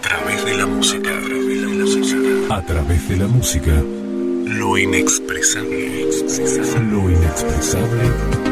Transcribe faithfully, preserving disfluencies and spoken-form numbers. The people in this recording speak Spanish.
través de la música. A través de la música. Lo inexpresable. Lo inexpresable